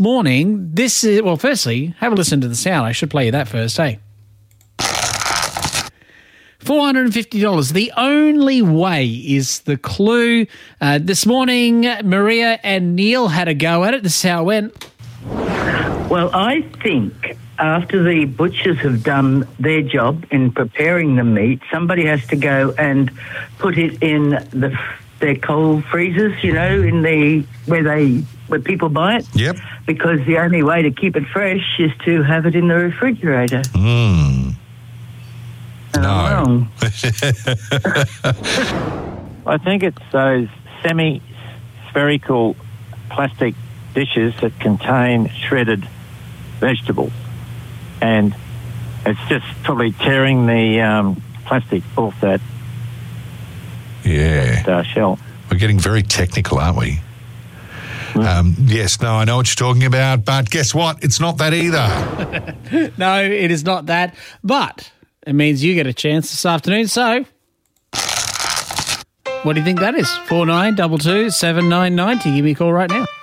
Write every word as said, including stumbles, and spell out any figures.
morning, this is, well, firstly, have a listen to the sound. I should play you that first, hey? four hundred fifty dollars. The only way is the clue. Uh, this morning, Maria and Neil had a go at it. This is how it went. Well, I think after the butchers have done their job in preparing the meat, somebody has to go and put it in the their cold freezers, you know, in the where they where people buy it. Yep. Because the only way to keep it fresh is to have it in the refrigerator. Mm. And No. I'm wrong. I think it's those semi-spherical plastic dishes that contain shredded vegetables. And it's just probably tearing the um, plastic off that, Yeah. that uh, shell. We're getting very technical, aren't we? Um, yes, no, I know what you're talking about, but guess what? It's not that either. No, it is not that. But it means you get a chance this afternoon. So, what do you think that is? four nine two two, seven nine nine zero. Give me a call right now.